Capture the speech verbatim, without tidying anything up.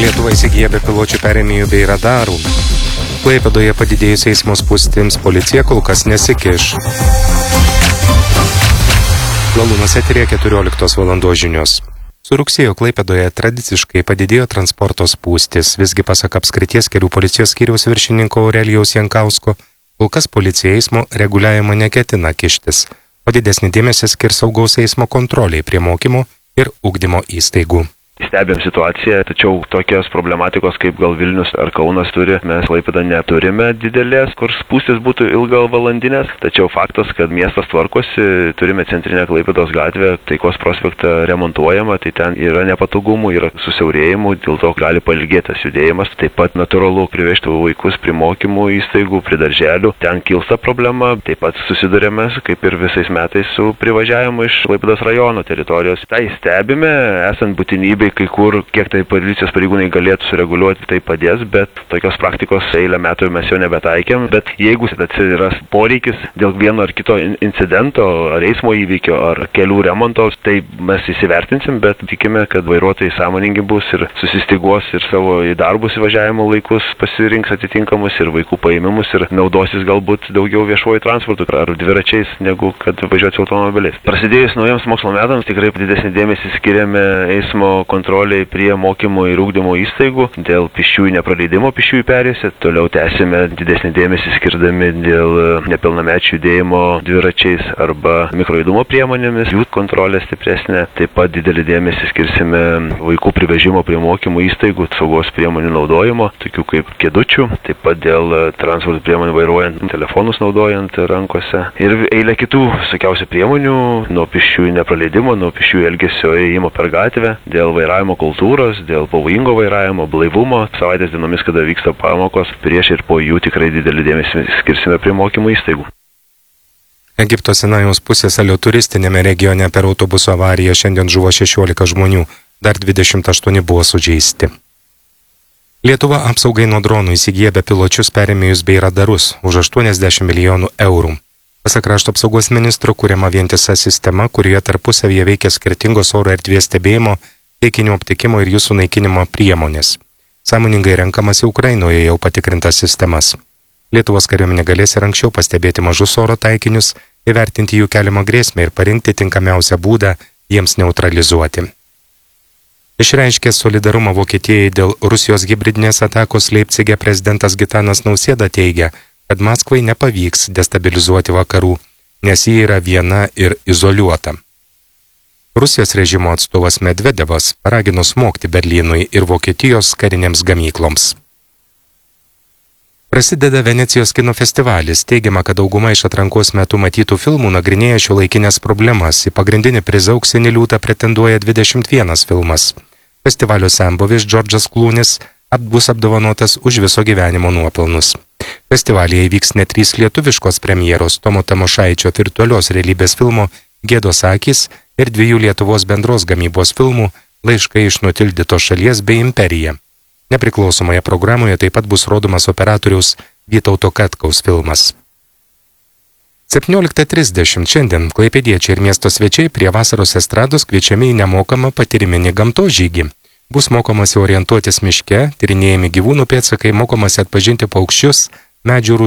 Lietuva įsigyja bepiločių perėmėjų bei radarų. Klaipėdoje padidėjus eismo spūstims policija kol kas nesikiš. Lalūnas eteryje keturioliktos valandos žinios. Su rugsėjo Klaipėdoje tradiciškai padidėjo transporto spūstis. Visgi pasak apskrities kelių policijos skyriaus viršininko Aurelijaus Jankausko, kol kas policija eismo reguliavimo neketina kištis, o didesnį dėmesį skirs saugaus eismo kontroliai prie mokymo ir ugdymo įstaigų. Stebėm situaciją, tačiau tokios problematikos kaip gal Vilnius ar Kaunas turi, mes Klaipėda neturime didelės, kur spūstis būtų ilgo valandinės, tačiau faktas, kad miestas tvarkosi, turime centrinę Klaipėdos gatvę, Taikos prospektą remontuojama, tai ten yra nepatogumų, yra susiaurėjimų, dėl to gali pailgėtas judėjimas, taip pat natūralu privežti vaikus prie mokymų įstaigų, prie darželių, ten kilsta problema, taip pat susidurėme, kaip ir visais metais, su privažiavimu iš Klaipėdos rajono teritorijos. Tai stebime, esant būtinybei, kai kur, kiek tai policijos pareigūnai galėtų sureguliuoti, tai padės, bet tokios praktikos eilę metų mes jau nebetaikėm, bet jeigu atsiras poreikis dėl vieno ar kito incidento, ar eismo įvykio, ar kelių remonto, tai mes įsivertinsim, bet tikime, kad vairuotojai sąmoningi bus ir susistiguos ir savo į darbus įvažiavimo laikus pasirinks atitinkamus ir vaikų paėmimus ir naudosis galbūt daugiau viešuoju transportu ar dviračiais, negu kad važiuoti automobiliais. Prasidėjus naujams mokslo metams tikrai didesnį dėmesį skiriame eismo kontroliai prie mokymo ir ugdymo įstaigų dėl pėsčiųjų nepraleidimo pėsčiųjų perėjose. Toliau tęsime didesnį dėmesį skirdami dėl nepilnamečių judėjimo dviračiais arba mikrojudumo priemonėmis, jų kontrolė stipresnė. Taip pat didelį dėmesį skirsime vaikų privežimo prie mokymo įstaigų, saugos priemonių naudojimo, tokių kaip kėdučių, taip pat dėl transporto priemonių vairuojant, telefonus naudojant rankose ir eilė kitų visokiausių priemonių nuo pėsčiųjų nepraleidimo, nuo pėsčiųjų elgesio ėjimo per gatvę, dėl vairavimo kultūros, dėl pavojingo vairavimo, blaivumo, savaitės dienomis, kada vyksta pamokos, prieš ir po jų tikrai didelį dėmesį skirsime prie mokymo įstaigų. Egipto Sinajaus pusiasalio turistinėme regione per autobuso avariją šiandien žuvo šešiolika žmonių, dar dvidešimt aštuoni buvo sužeisti. Lietuva apsaugai nuo dronų įsigyja bepiločius perėmėjus bei radarus už aštuoniasdešimt milijonų eurų. Pasak krašto apsaugos ministro, kuriama vientisa sistema, kurioje tarpusavyje veikia skirtingos oro erdvės stebėjimo, taikinių aptikimo ir jų sunaikinimo priemonės. Sąmoningai renkamasi Ukrainoje jau patikrintas sistemas. Lietuvos kariuomenė galės ir anksčiau pastebėti mažus oro taikinius, įvertinti jų keliamą grėsmę ir parinkti tinkamiausią būdą jiems neutralizuoti. Išreiškė solidarumą Vokietijai dėl Rusijos hibridinės atakos Leipcige prezidentas Gitanas Nausėda teigia, kad Maskvai nepavyks destabilizuoti vakarų, nes ji yra viena ir izoliuota. Rusijos režimo atstovas Medvedevas paragino smogti Berlynui ir Vokietijos karinėms gamykloms. Prasideda Venecijos kino festivalis. Teigiama, kad dauguma iš atrankos metu matytų filmų nagrinėja šiuolaikinės problemas. Į pagrindinį prizą auksinį liūtą pretenduoja dvidešimt vienas filmas. Festivalio senbuvis Džordžas Klūnis bus apdovanotas už viso gyvenimo nuopelnus. Festivalyje įvyks net trys lietuviškos premjeros Tomo Tamošaičio virtualios realybės filmo Gėdos akys ir dviejų Lietuvos bendros gamybos filmų Laiškai iš nutildytos šalies bei Imperija. Nepriklausomoje programoje taip pat bus rodomas operatoriaus Vytauto Katkaus filmas. septynioliktą trisdešimt šiandien klaipėdiečiai ir miesto svečiai prie vasaros estrados kviečiami į nemokamą patyriminį gamtos žygį. Bus mokomasi orientuotis miške, tyrinėjami gyvūnų pėdsakai, mokomasi atpažinti paukščius, medžių rūšis.